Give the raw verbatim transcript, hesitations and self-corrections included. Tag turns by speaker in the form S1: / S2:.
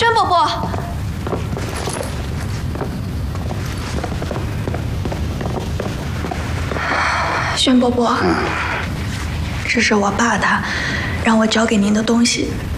S1: 宣伯伯，宣伯伯，这是我爸他让我交给您的东西，